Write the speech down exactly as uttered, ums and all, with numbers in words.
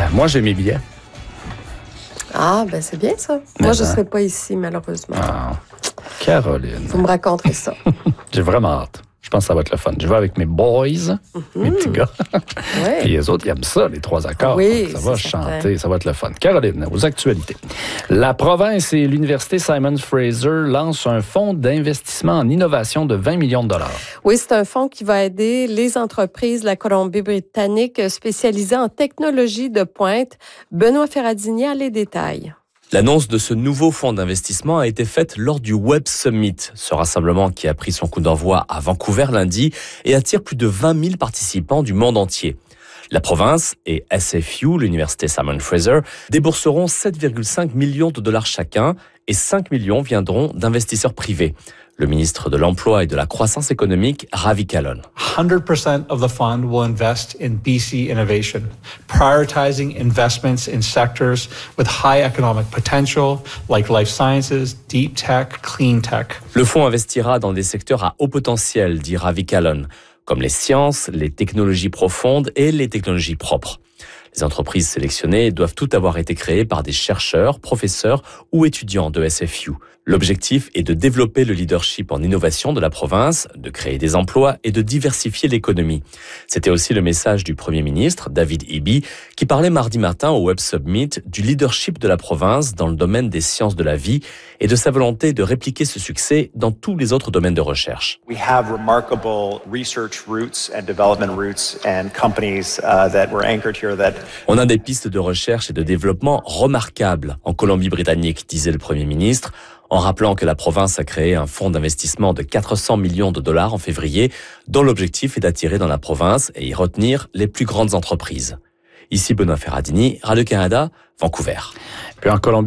moi, j'ai mes billets. Ah, ben c'est bien ça. Mais Moi, je ne hein. serai pas ici, malheureusement. Ah, Caroline. Vous me raconterez ça. J'ai vraiment hâte. Je pense que ça va être le fun. Je vais avec mes boys, mm-hmm. mes petits gars. Oui. Puis les autres, ils aiment ça, les trois accords. Oui, Donc, ça va c'est chanter, certain. ça va être le fun. Caroline, aux actualités. La province et l'Université Simon Fraser lancent un fonds d'investissement en innovation de vingt millions de dollars. Oui, c'est un fonds qui va aider les entreprises de la Colombie-Britannique spécialisées en technologie de pointe. Benoît Ferradini a les détails. L'annonce de ce nouveau fonds d'investissement a été faite lors du Web Summit, ce rassemblement qui a pris son coup d'envoi à Vancouver lundi et attire plus de vingt mille participants du monde entier. La province et S F U, l'université Simon Fraser, débourseront sept virgule cinq millions de dollars chacun et cinq millions viendront d'investisseurs privés. Le ministre de l'Emploi et de la Croissance économique, Ravi Kahlon. one hundred percent of the fund will invest in B C innovation, prioritizing investments in sectors with high economic potential, like life sciences, deep tech, clean tech. Le fonds investira dans des secteurs à haut potentiel, dit Ravi Kahlon, comme les sciences, les technologies profondes et les technologies propres. Les entreprises sélectionnées doivent toutes avoir été créées par des chercheurs, professeurs ou étudiants de S F U. L'objectif est de développer le leadership en innovation de la province, de créer des emplois et de diversifier l'économie. C'était aussi le message du Premier ministre, David Eby, qui parlait mardi matin au Web Summit du leadership de la province dans le domaine des sciences de la vie et de sa volonté de répliquer ce succès dans tous les autres domaines de recherche. We have remarkable research roots and development roots and companies uh, that were anchored here that On a des pistes de recherche et de développement remarquables en Colombie-Britannique, disait le Premier ministre, en rappelant que la province a créé un fonds d'investissement de quatre cents millions de dollars en février, dont l'objectif est d'attirer dans la province et y retenir les plus grandes entreprises. Ici Benoît Ferradini, Radio-Canada, Vancouver. Puis en Colombie,